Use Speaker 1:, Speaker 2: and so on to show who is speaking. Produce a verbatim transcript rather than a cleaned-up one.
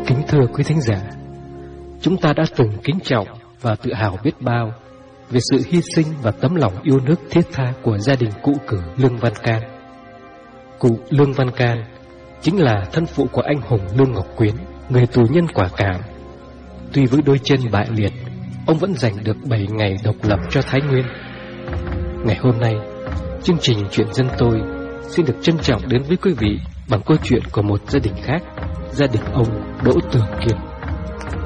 Speaker 1: Kính thưa quý thính giả, chúng ta đã từng kính trọng và tự hào biết bao về sự hy sinh và tấm lòng yêu nước thiết tha của gia đình cụ cử Lương Văn Can. Cụ Lương Văn Can chính là thân phụ của anh hùng Lương Ngọc Quyến, người tù nhân quả cảm. Tuy với đôi chân bại liệt, ông vẫn giành được bảy ngày độc lập cho Thái Nguyên. Ngày hôm nay, chương trình Chuyện Dân Tôi xin được trân trọng đến với quý vị bằng câu chuyện của một gia đình khác, gia đình ông Đỗ Tường Kiên.